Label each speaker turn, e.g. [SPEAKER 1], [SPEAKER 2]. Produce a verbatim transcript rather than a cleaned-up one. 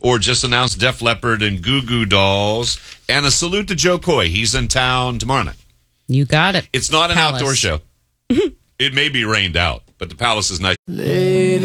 [SPEAKER 1] or just announced Def Leppard and Goo Goo Dolls. And a salute to Joe Coy. He's in town tomorrow night.
[SPEAKER 2] You got it.
[SPEAKER 1] It's not an
[SPEAKER 2] Palace.
[SPEAKER 1] outdoor show. It may be rained out, but the Palace is nice.